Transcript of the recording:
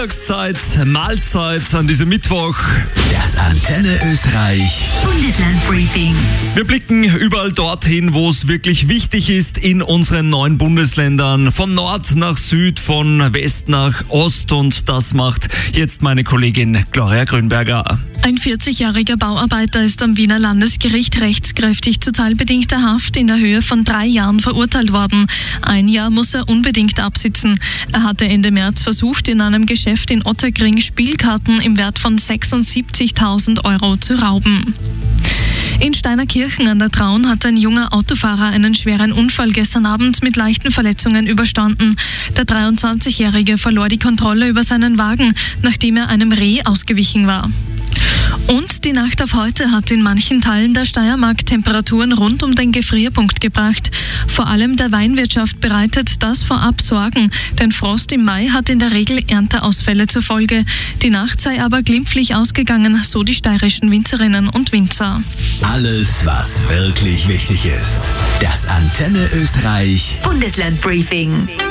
Mittagszeit, Mahlzeit an diesem Mittwoch. Das Antenne Österreich Bundesland Briefing. Wir blicken überall dorthin, wo es wirklich wichtig ist in unseren 9 Bundesländern. Von Nord nach Süd, von West nach Ost. Und das macht jetzt meine Kollegin Gloria Grünberger. Ein 40-jähriger Bauarbeiter ist am Wiener Landesgericht rechtskräftig zu teilbedingter Haft in der Höhe von 3 Jahren verurteilt worden. 1 Jahr muss er unbedingt absitzen. Er hatte Ende März versucht, in einem Geschäft in Otterkring Spielkarten im Wert von 76.000 Euro zu rauben. In Steinerkirchen an der Traun hat ein junger Autofahrer einen schweren Unfall gestern Abend mit leichten Verletzungen überstanden. Der 23-Jährige verlor die Kontrolle über seinen Wagen, nachdem er einem Reh ausgewichen war. Und die Nacht auf heute hat in manchen Teilen der Steiermark Temperaturen rund um den Gefrierpunkt gebracht. Vor allem der Weinwirtschaft bereitet das vorab Sorgen, denn Frost im Mai hat in der Regel Ernteausfälle zur Folge. Die Nacht sei aber glimpflich ausgegangen, so die steirischen Winzerinnen und Winzer. Alles, was wirklich wichtig ist. Das Antenne Österreich Bundesland Briefing.